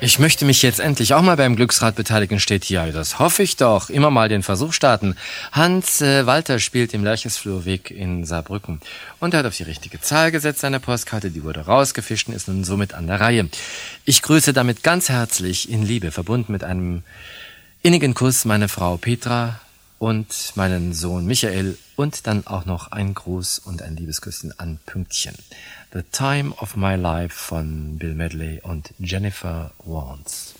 Ich möchte mich jetzt endlich auch mal beim Glücksrad beteiligen, steht hier. Das hoffe ich doch. Immer mal den Versuch starten. Hans Walter spielt im Lerchesflurweg in Saarbrücken. Und er hat auf die richtige Zahl gesetzt, seine Postkarte. Die wurde rausgefischt und ist nun somit an der Reihe. Ich grüße damit ganz herzlich in Liebe, verbunden mit einem innigen Kuss, meine Frau Petra und meinen Sohn Michael und dann auch noch ein Gruß und ein Liebesküsschen an Pünktchen. The Time of My Life von Bill Medley und Jennifer Warnes.